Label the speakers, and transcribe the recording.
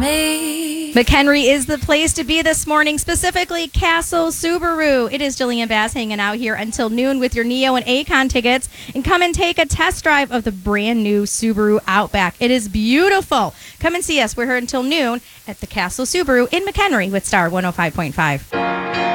Speaker 1: me.
Speaker 2: McHenry is the place to be this morning, specifically Castle Subaru. It is Jillian Bass hanging out here until noon with your Neo and Acon tickets. And come and take a test drive of the brand new Subaru Outback. It is beautiful. Come and see us. We're here until noon at the Castle Subaru in McHenry with Star 105.5.